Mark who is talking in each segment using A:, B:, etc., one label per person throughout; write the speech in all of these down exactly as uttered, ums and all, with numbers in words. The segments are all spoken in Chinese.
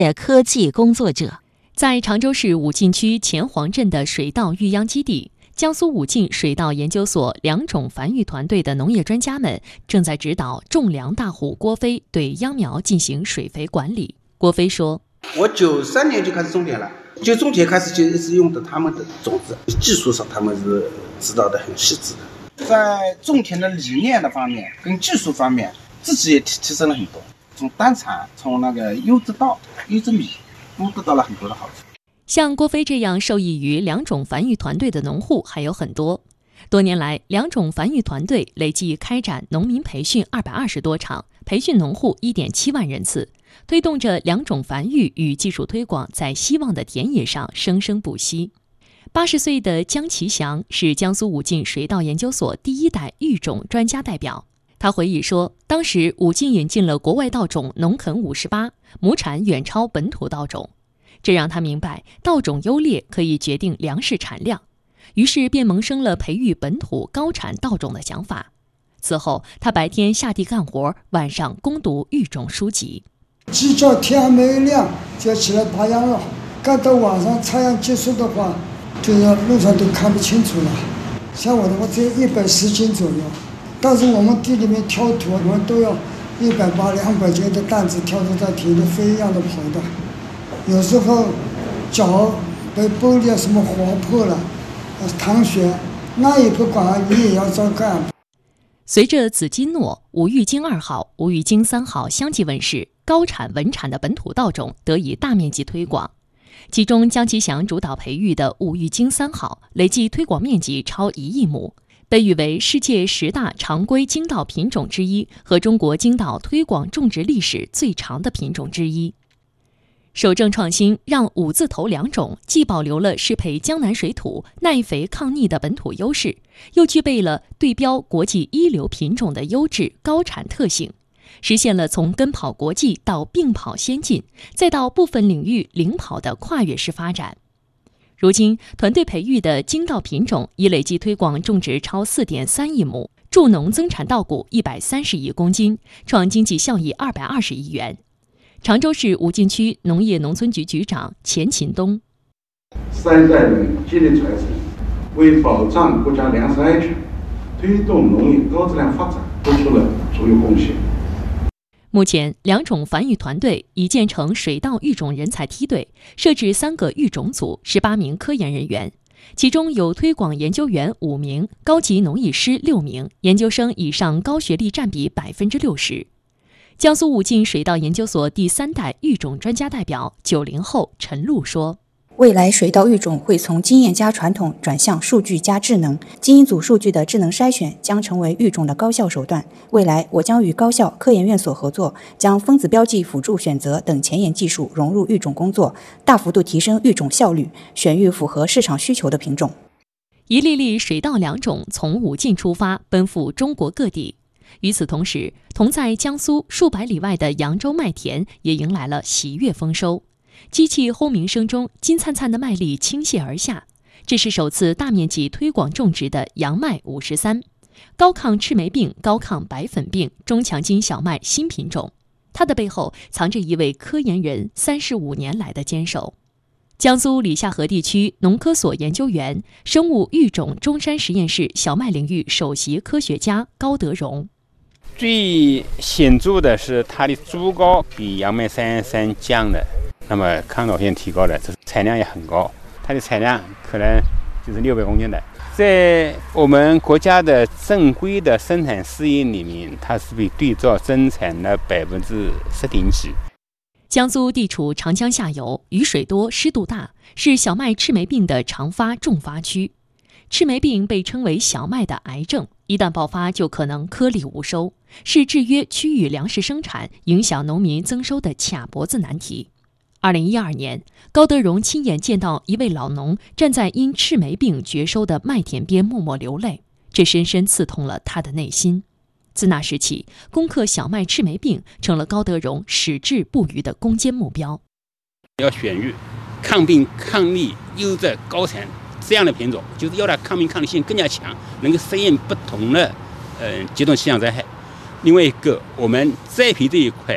A: 科技工作者。
B: 在常州市武进区前黄镇的水稻育秧基地，江苏武进水稻研究所两种繁育团队的农业专家们正在指导种粮大户郭飞对秧苗进行水肥管理。郭飞说：“
C: 我九三年就开始种田了，就种田开始就一直用的他们的种子，技术上他们是指导的很细致的，在种田的理念的方面跟技术方面，自己也提提升了很多。从单产，从那个优质稻、优质米，都得到了很多的好处。”
B: 像郭飞这样受益于两种繁育团队的农户还有很多。多年来，两种繁育团队累计开展农民培训二百二十多场，培训农户 一点七万人次，推动着两种繁育与技术推广在希望的田野上生生不息。八十岁的姜其祥是江苏武进水稻研究所第一代育种专家代表。他回忆说，当时武进引进了国外稻种农垦五十八，亩产远超本土稻种。这让他明白稻种优劣可以决定粮食产量，于是便萌生了培育本土高产稻种的想法。此后，他白天下地干活，晚上攻读育种书籍。
D: 鸡叫天还没亮就起来拔秧了，干到晚上插秧结束的话，就要路上都看不清楚了。像我的话只有一百十斤左右，但是我们地里面挑土，我们都要一百八、两百斤的担子挑着在田里飞一样的跑的。有时候脚被玻璃什么划破了，淌血，那也不管，你也要照干。
B: 随着紫金诺、五育金二号、五育金三号相继问世，高产稳产的本土稻种得以大面积推广。其中，姜其祥主导培育的五育金三号累计推广面积超一亿亩，被誉为世界十大常规精稻品种之一和中国精稻推广种植历史最长的品种之一。守正创新让五字头良种既保留了适配江南水土、耐肥抗逆的本土优势，又具备了对标国际一流品种的优质高产特性，实现了从跟跑国际到并跑先进，再到部分领域领跑的跨越式发展。如今，团队培育的精稻品种已累计推广种植超 四点三亿亩，助农增产稻谷一百三十亿公斤，创经济效益二百二十亿元。常州市武进区农业农村局局长钱勤东：
E: 三代人接力传承，为保障国家粮食安全、推动农业高质量发展做出了卓越贡献。
B: 目前，两种繁育团队已建成水稻育种人才梯队，设置三个育种组，十八名科研人员，其中有推广研究员五名，高级农艺师六名，研究生以上高学历占比百分之六十。江苏武进水稻研究所第三代育种专家代表九零后陈露说：“
F: 未来水稻育种会从经验加传统转向数据加智能，基因组数据的智能筛选将成为育种的高效手段。未来，我将与高校、科研院所合作，将分子标记辅助选择等前沿技术融入育种工作，大幅度提升育种效率，选育符合市场需求的品种。”
B: 一粒粒水稻良种从武进出发，奔赴中国各地。与此同时，同在江苏数百里外的扬州麦田也迎来了喜悦丰收。机器轰鸣声中，金灿灿的麦粒倾泻而下。这是首次大面积推广种植的洋麦五十三，高抗赤霉病、高抗白粉病、中强筋小麦新品种。它的背后藏着一位科研人三十五年来的坚守。江苏李下河地区农科所研究员、生物育种中山实验室小麦领域首席科学家高德荣。
G: 最显著的是它的株高比洋麦三三降了，那么抗倒性提高了，这产量也很高，它的产量可能就是六百公斤的。在我们国家的正规的生产事业里面，它是被对照增产了百分之十点几。
B: 江苏地处长江下游，雨水多，湿度大，是小麦赤霉病的常发重发区。赤霉病被称为小麦的癌症，一旦爆发就可能颗粒无收，是制约区域粮食生产、影响农民增收的卡脖子难题。二零一二年，高德荣亲眼见到一位老农站在因赤霉病绝收的麦田边默默流泪，这深深刺痛了他的内心。自那时起，攻克小麦赤霉病成了高德荣矢志不渝的攻坚目标。
G: 要选育抗病抗逆优质高产这样的品种，就是要它抗病抗逆性更加强，能够适应不同的呃极端气象灾害。另外一个，我们栽培这一块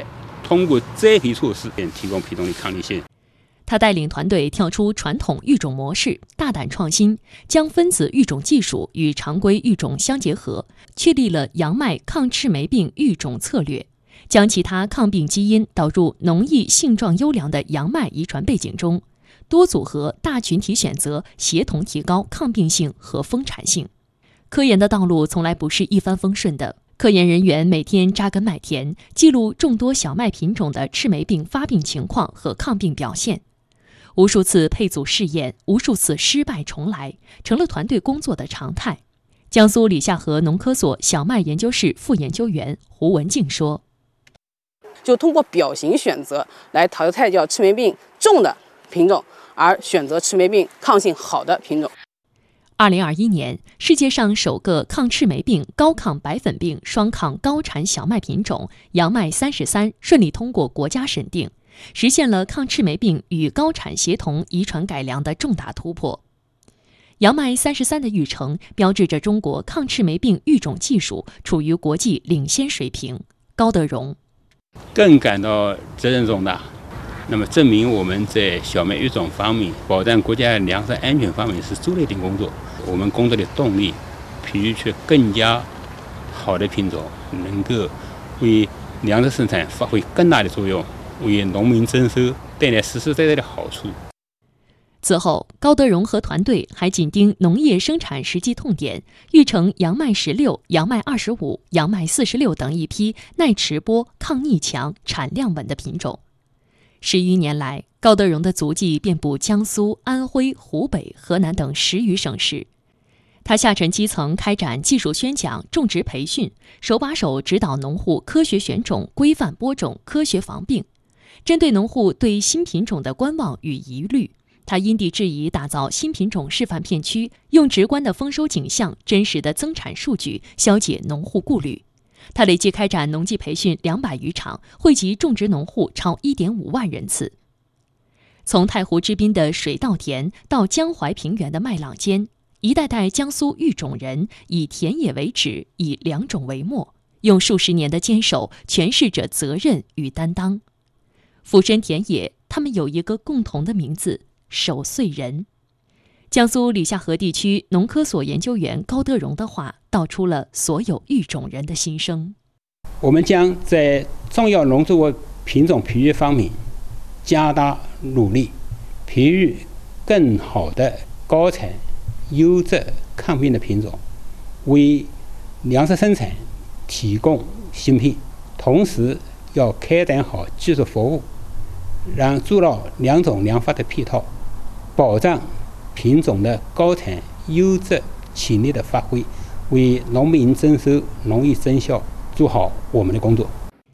G: 通过栽培措施提供品种的抗逆性。
B: 他带领团队跳出传统育种模式，大胆创新，将分子育种技术与常规育种相结合，确立了杨麦抗赤霉病育种策略，将其他抗病基因导入浓郁性状优良的杨麦遗传背景中，多组合、大群体选择，协同提高抗病性和丰产性。科研的道路从来不是一帆风顺的，科研人员每天扎根麦田，记录众多小麦品种的赤霉病发病情况和抗病表现。无数次配组试验，无数次失败重来，成了团队工作的常态。江苏李夏河农科所小麦研究室副研究员胡文静说：“
A: 就通过表型选择来淘汰掉赤霉病重的品种，而选择赤霉病抗性好的品种。”
B: 二零二一年，世界上首个抗赤霉病、高抗白粉病双抗高产小麦品种杨麦三十三顺利通过国家审定，实现了抗赤霉病与高产协同遗传改良的重大突破。杨麦三十三的育成标志着中国抗赤霉病育种技术处于国际领先水平。高德荣
G: 更感到责任重大，那么证明我们在小麦育种方面，保障国家粮食安全方面是做了一定工作。我们工作的动力，培育出更加好的品种，能够为粮食生产发挥更大的作用，为农民增收带来实实在在的好处。
B: 此后，高德荣和团队还紧盯农业生产实际痛点，育成杨麦十六、杨麦二十五、杨麦四十六等一批耐迟播、抗逆强、产量稳的品种。十余年来，高德荣的足迹遍布江苏、安徽、湖北、河南等十余省市。他下沉基层，开展技术宣讲、种植培训，手把手指导农户科学选种、规范播种、科学防病。针对农户对新品种的观望与疑虑，他因地制宜打造新品种示范片区，用直观的丰收景象、真实的增产数据消解农户顾虑。他累计开展农技培训两百余场，惠及种植农户超一点五万人次。从太湖之滨的水稻田到江淮平原的麦浪间，一代代江苏育种人以田野为纸，以良种为墨，用数十年的坚守诠释着责任与担当。俯身田野，他们有一个共同的名字——守岁人。江苏李夏河地区农科所研究员高德荣的话，道出了所有育种人的心声。
G: 我们将在重要农作物品种培育方面加大努力，培育更好的高产、优质、抗病的品种，为粮食生产提供芯片，同时要开展好技术服务，让做到两种两法的配套，保障品种的高产、优质、潜力的发挥，为农民增收、农业增效做好我们的工作。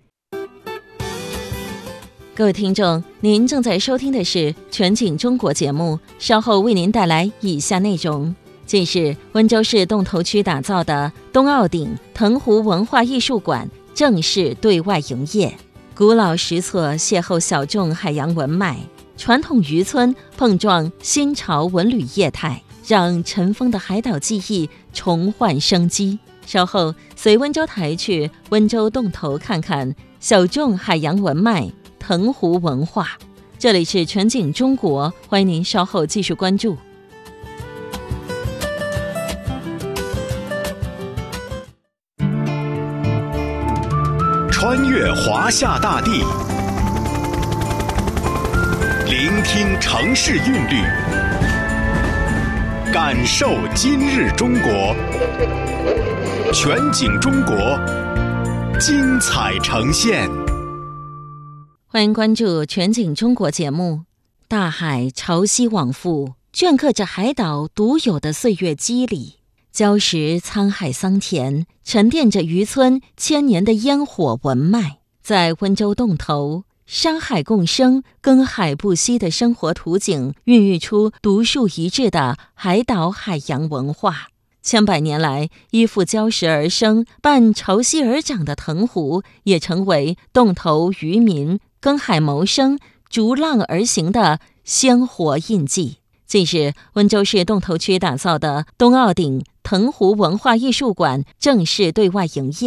H: 各位听众，您正在收听的是全景中国节目，稍后为您带来以下内容。这是温州市洞头区打造的东澳顶藤湖文化艺术馆正式对外营业。古老石厝邂逅小众海洋文脉，传统渔村碰撞新潮文旅业态，让尘封的海岛记忆重焕生机。稍后随温州台去温州洞头看看小众海洋文脉、藤湖文化。这里是全景中国，欢迎您稍后继续关注。
I: 穿越华夏大地，聆听城市韵律，感受今日中国。全景中国，精彩呈现。
H: 欢迎关注全景中国节目。大海潮汐往复，镌刻着海岛独有的岁月肌理。礁石沧海桑田，沉淀着渔村千年的烟火文脉。在温州洞头，山海共生、耕海不息的生活图景，孕育出独树一帜的海岛海洋文化。千百年来，依附礁石而生、伴潮汐而长的藤湖，也成为洞头渔民耕海谋生、逐浪而行的鲜活印记。近日，温州市洞头区打造的东澳顶藤湖文化艺术馆正式对外营业。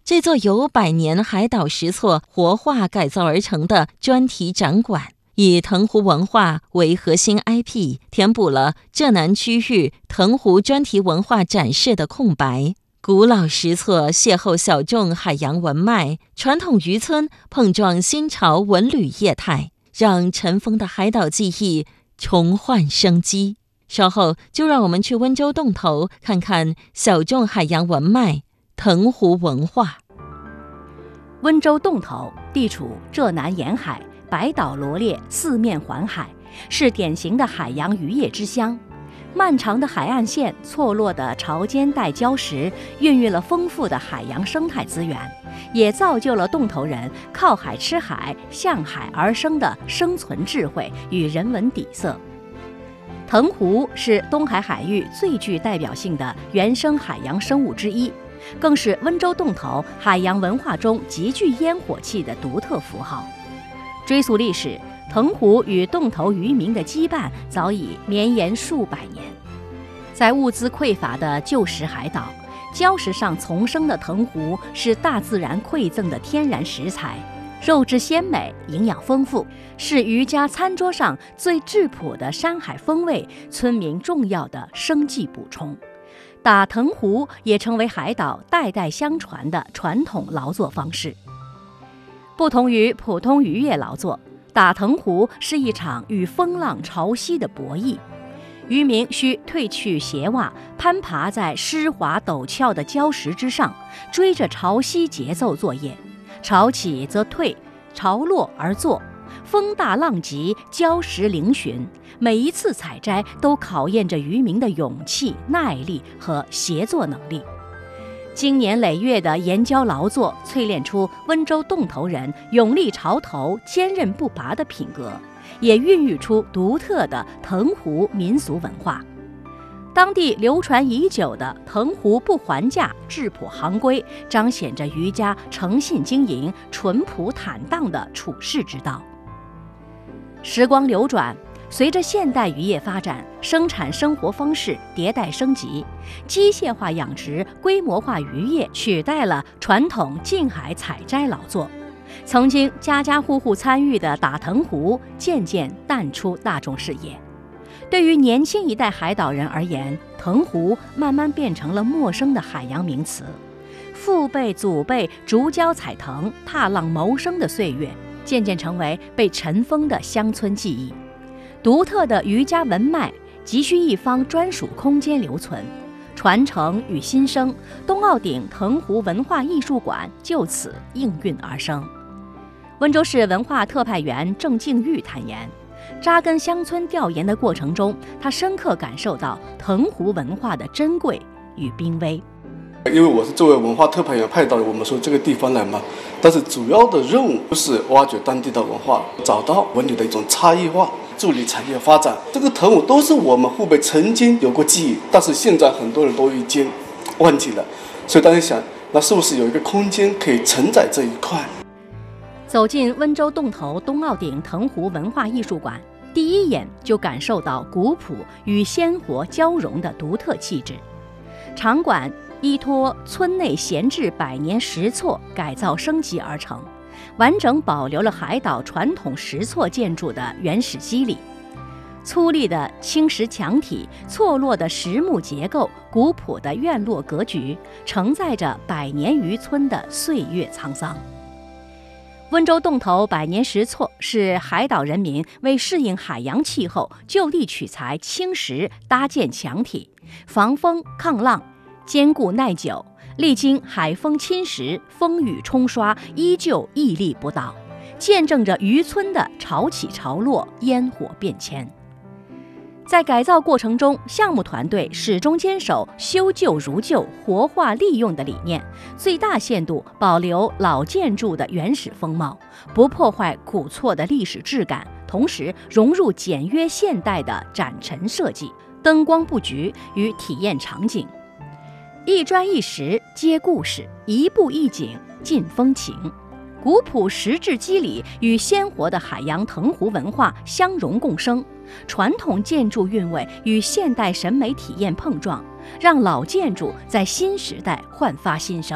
H: 这座由百年海岛石错活化改造而成的专题展馆，以藤壶文化为核心 I P， 填补了浙南区域藤壶专题文化展示的空白。古老石错邂逅小众海洋文脉，传统渔村碰撞新潮文旅业态，让尘封的海岛记忆重焕生机。稍后就让我们去温州洞头看看小众海洋文脉藤壶文化。
J: 温州洞头地处浙南沿海，百岛罗列，四面环海，是典型的海洋渔业之乡。漫长的海岸线，错落的潮间带礁石，孕育了丰富的海洋生态资源，也造就了洞头人靠海吃海、向海而生的生存智慧与人文底色。藤壶是东海海域最具代表性的原生海洋生物之一，更是温州洞头海洋文化中极具烟火气的独特符号。追溯历史，藤壶与洞头渔民的羁绊早已绵延数百年。在物资匮乏的旧时海岛，礁石上丛生的藤壶是大自然馈赠的天然食材，肉质鲜美，营养丰富，是渔家餐桌上最质朴的山海风味，村民重要的生计补充。打藤壶也成为海岛代代相传的传统劳作方式。不同于普通渔业劳作，打藤壶是一场与风浪潮汐的博弈。渔民需褪去鞋袜，攀爬在湿滑陡峭的礁石之上，追着潮汐节奏作业。潮起则退，潮落而作，风大浪急，礁石嶙峋。每一次采摘都考验着渔民的勇气、耐力和协作能力。经年累月的岩礁劳作，淬炼出温州洞头人勇立潮头、坚韧不拔的品格，也孕育出独特的藤壶民俗文化。当地流传已久的藤壶不还价、质朴行规，彰显着渔家诚信经营、淳朴坦荡的处世之道。时光流转，随着现代渔业发展，生产生活方式迭代升级，机械化养殖、规模化渔业取代了传统近海采摘劳作。曾经家家户户参与的打藤壶，渐渐淡出大众视野。对于年轻一代海岛人而言，藤壶慢慢变成了陌生的海洋名词。父辈、祖辈逐礁采藤、踏浪谋生的岁月，渐渐成为被尘封的乡村记忆。独特的渔家文脉急需一方专属空间留存，传承与新生，东澳顶藤壶文化艺术馆就此应运而生。温州市文化特派员郑敬玉坦言，扎根乡村调研的过程中，他深刻感受到藤壶文化的珍贵与濒危。
K: 因为我是作为文化特派员派到我们说这个地方来嘛，但是主要的任务就是挖掘当地的文化，找到文旅的一种差异化，助力产业发展。这个藤壶都是我们父辈曾经有过记忆，但是现在很多人都已经忘记了，所以大家想，那是不是有一个空间可以承载这一块？
J: 走进温州洞头东澳顶藤壶文化艺术馆，第一眼就感受到古朴与鲜活交融的独特气质。场馆依托村内闲置百年石错改造升级而成，完整保留了海岛传统石错建筑的原始肌理。粗粝的青石墙体，错落的实木结构，古朴的院落格局，承载着百年渔村的岁月沧桑。温州洞头百年石错是海岛人民为适应海洋气候，就地取材青石搭建墙体，防风抗浪，坚固耐久，历经海风侵蚀、风雨冲刷，依旧屹立不倒，见证着渔村的潮起潮落、烟火变迁。在改造过程中，项目团队始终坚守修旧如旧、活化利用的理念，最大限度保留老建筑的原始风貌，不破坏古厝的历史质感，同时融入简约现代的展陈设计、灯光布局与体验场景。一砖一石接故事，一步一景尽风情。古朴石质肌理与鲜活的海洋藤壶文化相融共生，传统建筑韵味与现代审美体验碰撞，让老建筑在新时代焕发新生。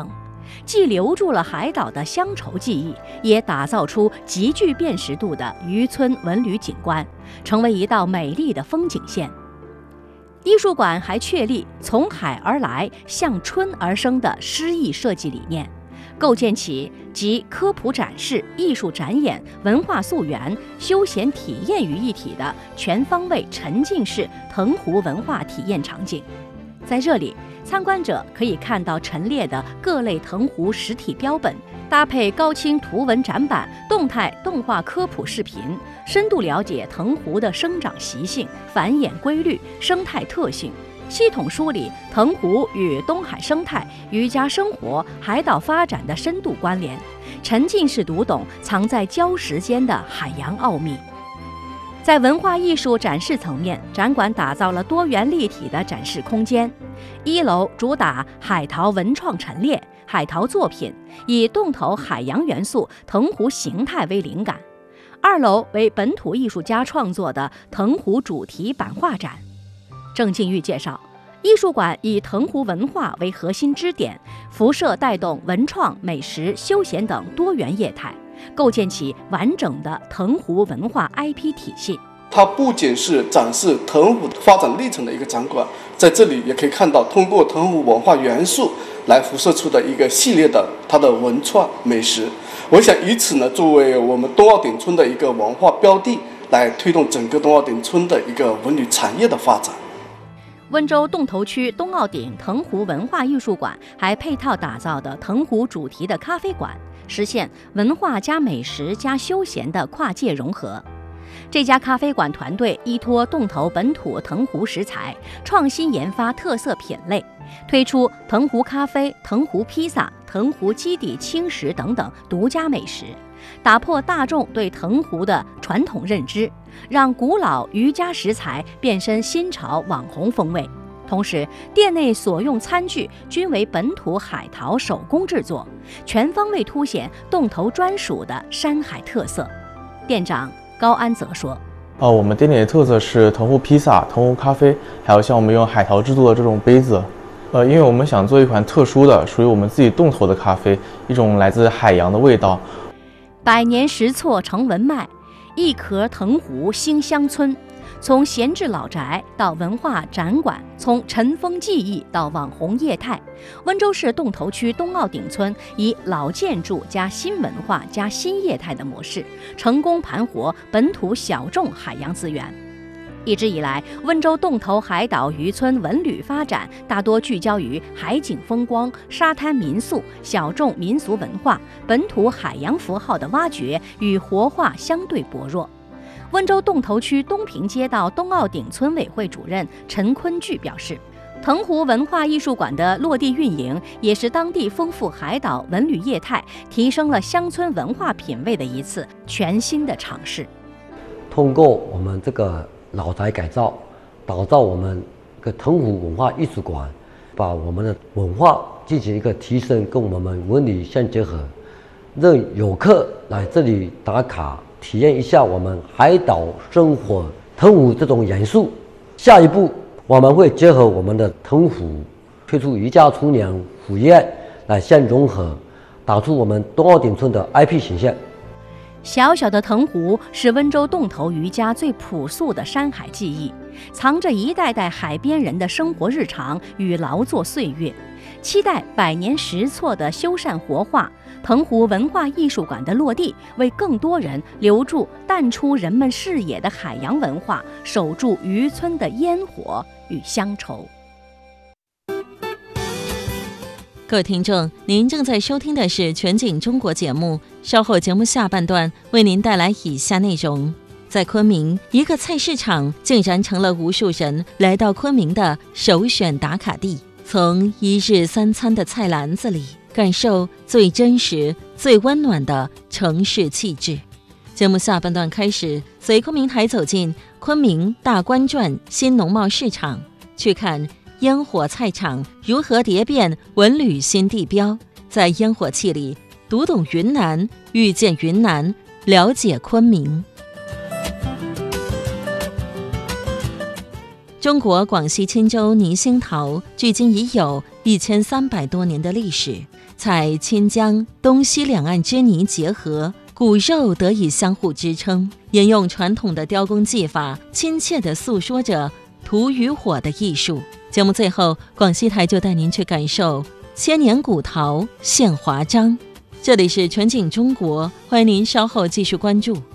J: 既留住了海岛的乡愁记忆，也打造出极具辨识度的渔村文旅景观，成为一道美丽的风景线。艺术馆还确立从海而来、向春而生的诗意设计理念，构建起集科普展示、艺术展演、文化溯源、休闲体验于一体的全方位沉浸式藤湖文化体验场景。在这里，参观者可以看到陈列的各类藤湖实体标本，搭配高清图文展板、动态动画科普视频，深度了解藤湖的生长习性、繁衍规律、生态特性，系统梳理藤湖与东海生态、渔家生活、海岛发展的深度关联，沉浸式读懂藏在礁石间的海洋奥秘。在文化艺术展示层面，展馆打造了多元立体的展示空间。一楼主打海淘文创陈列、海淘作品，以洞头海洋元素、藤湖形态为灵感。二楼为本土艺术家创作的藤湖主题版画展。郑静玉介绍，艺术馆以藤湖文化为核心支点，辐射带动文创、美食、休闲等多元业态，构建起完整的藤湖文化 I P 体系。
K: 它不仅是展示藤湖发展历程的一个展馆，在这里也可以看到通过藤湖文化元素来辐射出的一个系列的它的文创美食。我想以此呢，作为我们东澳顶村的一个文化标的，来推动整个东澳顶村的一个文旅产业的发展。
J: 温州洞头区东澳顶藤湖文化艺术馆还配套打造的藤湖主题的咖啡馆，实现文化加美食加休闲的跨界融合。这家咖啡馆团队依托洞头本土藤湖食材，创新研发特色品类，推出藤湖咖啡、藤湖披萨、藤湖基底轻食等等独家美食，打破大众对藤湖的传统认知，让古老渔家食材变身新潮网红风味。同时，店内所用餐具均为本土海淘手工制作，全方位凸显洞头专属的山海特色。店长高安则说：“
L: 呃，我们店里的特色是藤湖披萨、藤湖咖啡，还有像我们用海淘制作的这种杯子。呃，因为我们想做一款特殊的、属于我们自己洞头的咖啡，一种来自海洋的味道。
J: 百年石错成文脉，一壳藤湖兴乡村。从闲置老宅到文化展馆，从尘封记忆到网红业态，温州市洞头区东澳顶村以老建筑加新文化加新业态的模式，成功盘活本土小众海洋资源。一直以来，温州洞头海岛渔村文旅发展大多聚焦于海景风光、沙滩民宿、小众民俗文化、本土海洋符号的挖掘与活化相对薄弱。温州洞头区东平街道东澳顶村委会主任陈坤巨表示，藤湖文化艺术馆的落地运营，也是当地丰富海岛文旅业态、提升了乡村文化品味的一次全新的尝试。
M: 通过我们这个老宅改造，打造我们一个藤湖文化艺术馆，把我们的文化进行一个提升，跟我们文旅相结合，让游客来这里打卡，体验一下我们海岛生活藤湖这种元素。下一步我们会结合我们的藤湖，推出渔家厨娘府宴来相融合，打出我们东澳顶村的 I P 形象。
J: 小小的藤湖是温州洞头渔家最朴素的山海记忆，藏着一代代海边人的生活日常与劳作岁月。期待百年石错的修缮活化，藤湖文化艺术馆的落地，为更多人留住淡出人们视野的海洋文化，守住渔村的烟火与乡愁。
H: 各位听众，您正在收听的是全景中国节目，稍后节目下半段为您带来以下内容。在昆明，一个菜市场竟然成了无数人来到昆明的首选打卡地，从一日三餐的菜篮子里感受最真实、最温暖的城市气质。节目下半段开始，随昆明台走进昆明大观转新农贸市场，去看烟火菜场如何蝶变文旅新地标，在烟火气里读懂云南，遇见云南，了解昆明。中国广西钦州泥兴陶距今已有一千三百多年的历史， 采清江东西两岸之泥结合，骨肉得以相互支撑，沿用传统的雕工技法，亲切地诉说着土与火的艺术。节目最后，广西台就带您去感受千年古陶现华章。这里是全景中国，欢迎您稍后继续关注。